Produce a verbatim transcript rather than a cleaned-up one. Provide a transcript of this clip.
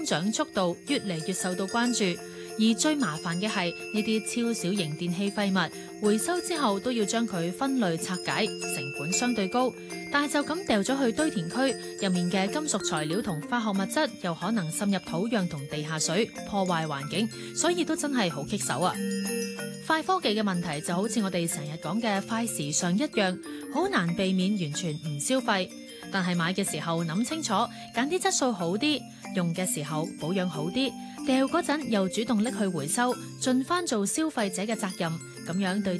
長速度越嚟越受到關注。而最麻煩嘅係呢啲超小型電器廢物回收之後都要將佢分類拆解，成本相對高。但係就咁掉咗去堆填區入面嘅金屬材料同化學物質又可能滲入土壤同地下水，破壞環境，所以都真係好棘手啊！快科技嘅問題就好似我哋成日講嘅快時尚一樣，好難避免完全唔消費。但係買嘅時候諗清楚，揀啲質素好啲，用嘅時候保養好啲，掉嗰陣又主動拎去回收，盡翻做消費者嘅責任，咁樣對